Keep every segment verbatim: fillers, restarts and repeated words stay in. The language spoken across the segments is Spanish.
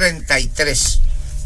treinta y tres.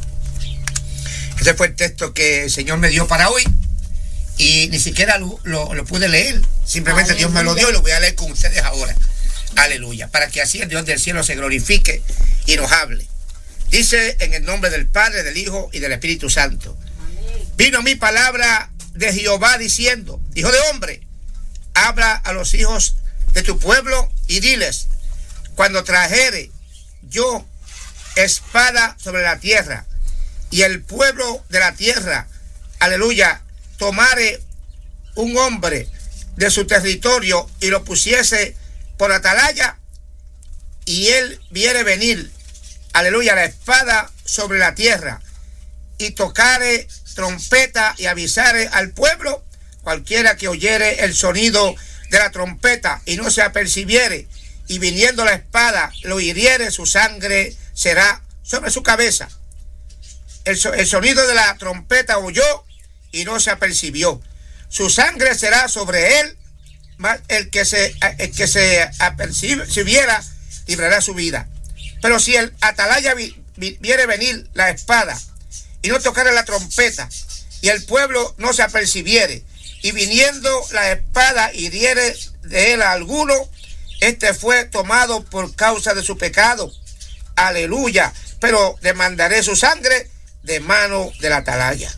Ese fue el texto que el Señor me dio para hoy y ni siquiera lo, lo, lo pude leer. Simplemente Aleluya. Dios me lo dio y lo voy a leer con ustedes ahora. Aleluya. Para que así el Dios del cielo se glorifique y nos hable. Dice en el nombre del Padre, del Hijo y del Espíritu Santo. Amén. Vino mi palabra de Jehová diciendo: hijo de hombre, habla a los hijos de tu pueblo y diles: cuando trajere yo espada sobre la tierra y el pueblo de la tierra, aleluya, tomare un hombre de su territorio y lo pusiese por atalaya, y él viere venir, aleluya, la espada sobre la tierra, y tocare trompeta y avisare al pueblo, cualquiera que oyere el sonido de la trompeta y no se apercibiere, y viniendo la espada lo hiriere, su sangre será sobre su cabeza. El, so, el sonido de la trompeta oyó y no se apercibió. Su sangre será sobre él, mas el que se, el que se apercibiera librará su vida. Pero si el atalaya vi, vi, viere venir la espada y no tocare la trompeta, y el pueblo no se apercibiere, y viniendo la espada hiriere de él a alguno, este fue tomado por causa de su pecado. Aleluya. Pero demandaré su sangre de mano del atalaya.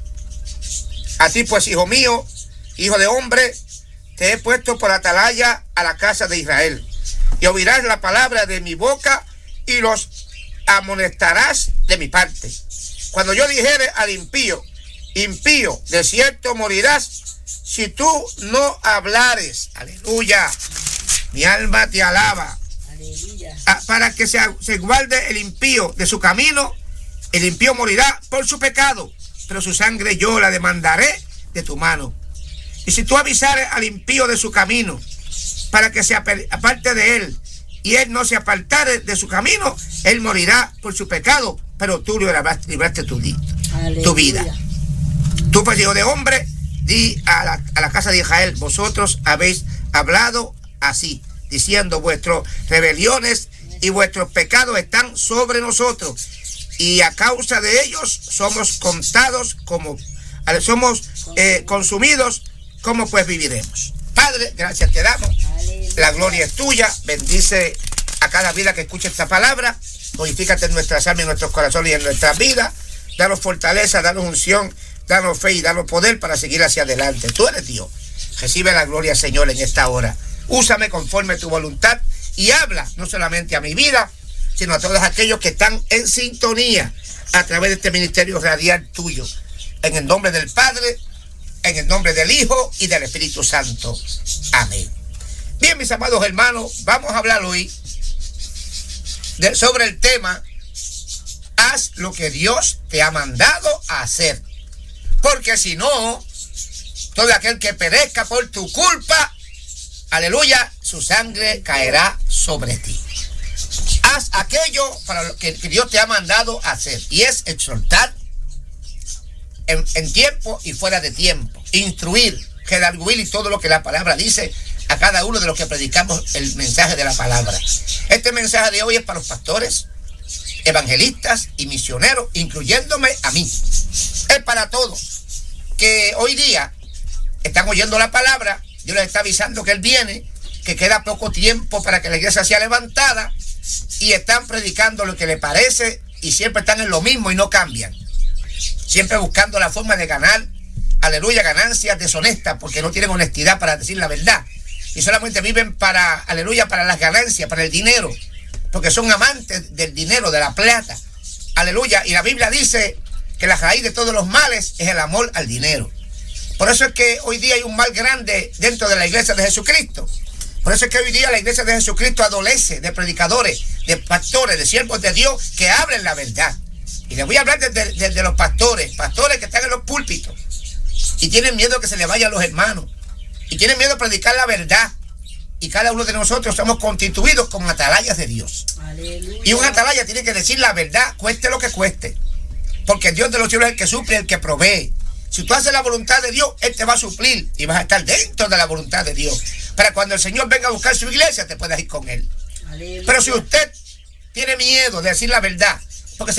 A ti pues, hijo mío, hijo de hombre, te he puesto por atalaya a la casa de Israel, y oirás la palabra de mi boca y los amonestarás de mi parte. Cuando yo dijere al impío: impío, de cierto morirás, si tú no hablares. Aleluya. Mi alma te alaba. Aleluya. Ah, para que se, se guarde el impío de su camino, el impío morirá por su pecado, pero su sangre yo la demandaré de tu mano. Y si tú avisares al impío de su camino, para que se aparte de él, y él no se apartare de su camino, él morirá por su pecado, pero tú libraste, libraste tu, tu vida. Tú, pues, hijo de hombre, di a la, a la casa de Israel: vosotros habéis hablado así, diciendo: vuestras rebeliones y vuestros pecados están sobre nosotros, y a causa de ellos somos contados como, somos eh, consumidos, ¿cómo pues viviremos? Padre, gracias te damos. La gloria es tuya. Bendice a cada vida que escuche esta palabra. Glorifícate en nuestras almas, en nuestros corazones y en nuestras vidas. Danos fortaleza, danos unción, danos fe y danos poder para seguir hacia adelante. Tú eres Dios. Recibe la gloria, Señor, en esta hora. Úsame conforme a tu voluntad y habla no solamente a mi vida, sino a todos aquellos que están en sintonía a través de este ministerio radial tuyo. En el nombre del Padre, en el nombre del Hijo y del Espíritu Santo. Amén. Bien, mis amados hermanos, vamos a hablar hoy de, sobre el tema: haz lo que Dios te ha mandado a hacer. Porque si no, todo aquel que perezca por tu culpa, aleluya, su sangre caerá sobre ti. Haz aquello para lo que, que Dios te ha mandado a hacer, y es exhortar en, en tiempo y fuera de tiempo, instruir, redarguir y todo lo que la palabra dice a cada uno de los que predicamos el mensaje de la palabra. Este mensaje de hoy es para los pastores, evangelistas y misioneros, incluyéndome a mí. Es para todos que hoy día están oyendo la palabra. Dios les está avisando que Él viene, que queda poco tiempo para que la iglesia sea levantada, y están predicando lo que les parece y siempre están en lo mismo y no cambian. Siempre buscando la forma de ganar, aleluya, ganancias deshonestas, porque no tienen honestidad para decir la verdad. Y solamente viven para, aleluya, para las ganancias, para el dinero, porque son amantes del dinero, de la plata. Aleluya. Y la Biblia dice que la raíz de todos los males es el amor al dinero. Por eso es que hoy día hay un mal grande dentro de la iglesia de Jesucristo. Por eso es que hoy día la iglesia de Jesucristo adolece de predicadores, de pastores, de siervos de Dios que hablen la verdad. Y les voy a hablar desde, desde los pastores, pastores que están en los púlpitos y tienen miedo que se les vayan los hermanos, y tienen miedo de predicar la verdad. Y cada uno de nosotros somos constituidos como atalayas de Dios. Aleluya. Y un atalaya tiene que decir la verdad, cueste lo que cueste. Porque el Dios de los cielos es el que suple, el que provee. Si tú haces la voluntad de Dios, Él te va a suplir y vas a estar dentro de la voluntad de Dios. Para cuando el Señor venga a buscar su iglesia, te puedas ir con Él. Aleluya. Pero si usted tiene miedo de decir la verdad,